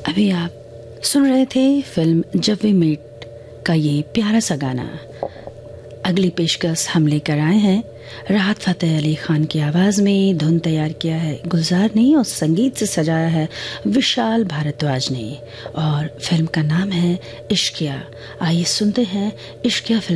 अभी आप सुन रहे थे फिल्म जब वी मीट का ये प्यारा सा गाना। अगली पेशकश हम लेकर आए हैं राहत फतेह अली खान की आवाज में। धुन तैयार किया है गुलजार ने और संगीत से सजाया है विशाल भारद्वाज ने, और फिल्म का नाम है इश्किया। आइए सुनते हैं इश्किया फिल्म